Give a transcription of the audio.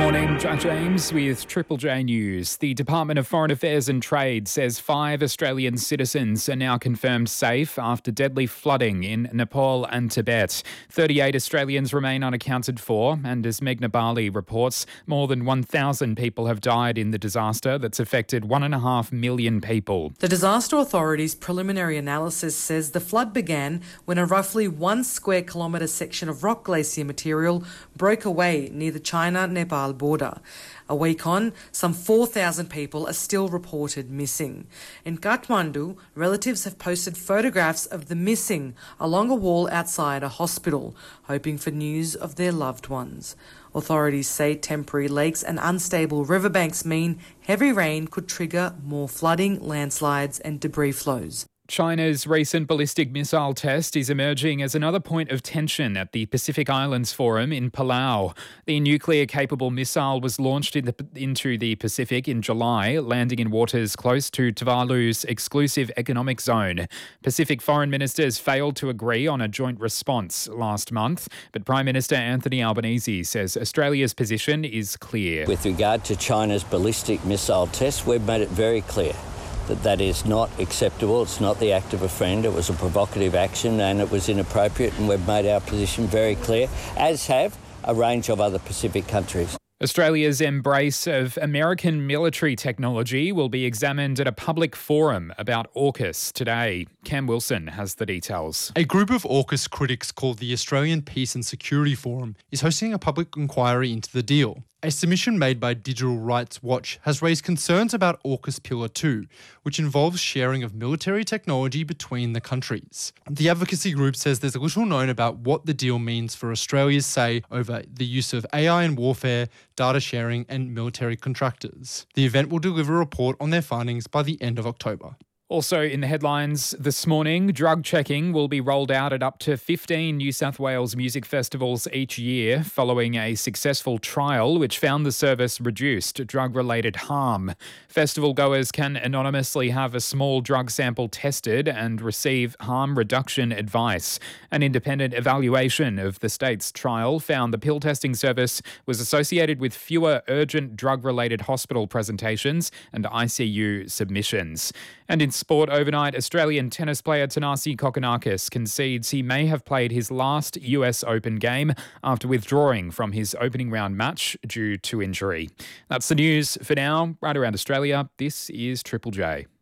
Morning, Jack James with Triple J News. The Department of Foreign Affairs and Trade says 5 Australian citizens are now confirmed safe after deadly flooding in Nepal and Tibet. 38 Australians remain unaccounted for, and as Meghna Bali reports, more than 1,000 people have died in the disaster that's affected 1.5 million people. The disaster authority's preliminary analysis says the flood began when a roughly 1 square kilometre section of rock glacier material broke away near the China-Nepal border. A week on, some 4,000 people are still reported missing. In Kathmandu, relatives have posted photographs of the missing along a wall outside a hospital, hoping for news of their loved ones. Authorities say temporary lakes and unstable riverbanks mean heavy rain could trigger more flooding, landslides and debris flows. China's recent ballistic missile test is emerging as another point of tension at the Pacific Islands Forum in Palau. The nuclear-capable missile was launched into the Pacific in July, landing in waters close to Tuvalu's exclusive economic zone. Pacific foreign ministers failed to agree on a joint response last month, but Prime Minister Anthony Albanese says Australia's position is clear. With regard to China's ballistic missile test, we've made it very clear that is not acceptable. It's not the act of a friend. It was a provocative action and it was inappropriate, and we've made our position very clear, as have a range of other Pacific countries. Australia's embrace of American military technology will be examined at a public forum about AUKUS today. Cam Wilson has the details. A group of AUKUS critics called the Australian Peace and Security Forum is hosting a public inquiry into the deal. A submission made by Digital Rights Watch has raised concerns about AUKUS Pillar 2, which involves sharing of military technology between the countries. The advocacy group says there's little known about what the deal means for Australia's say over the use of AI in warfare, data sharing and military contractors. The event will deliver a report on their findings by the end of October. Also in the headlines this morning, drug checking will be rolled out at up to 15 New South Wales music festivals each year following a successful trial which found the service reduced drug-related harm. Festival goers can anonymously have a small drug sample tested and receive harm reduction advice. An independent evaluation of the state's trial found the pill testing service was associated with fewer urgent drug-related hospital presentations and ICU submissions. And in sport overnight, Australian tennis player Thanasi Kokkinakis concedes he may have played his last US Open game after withdrawing from his opening round match due to injury. That's the news for now. Right around Australia, this is Triple J.